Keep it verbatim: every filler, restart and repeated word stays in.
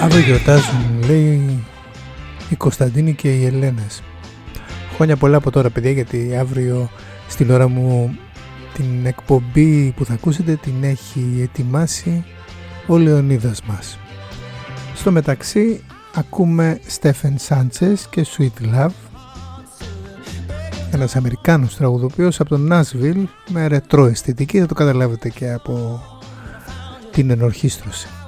Αύριο γιορτάζουν, λέει, οι Κωνσταντίνοι και οι Ελένες. Χρόνια πολλά από τώρα, παιδιά, γιατί αύριο στην ώρα μου την εκπομπή που θα ακούσετε την έχει ετοιμάσει ο Λεωνίδας μας. Στο μεταξύ ακούμε Stephen Sanchez και Sweet Love, ένας Αμερικάνος τραγουδοποιός από τον Nashville με ρετρό αισθητική, θα το καταλάβετε και από την ενορχήστρωση.